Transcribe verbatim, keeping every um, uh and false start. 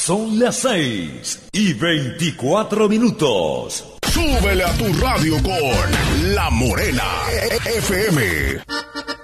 Son las seis y veinticuatro minutos. Súbele a tu radio con La Morena F M.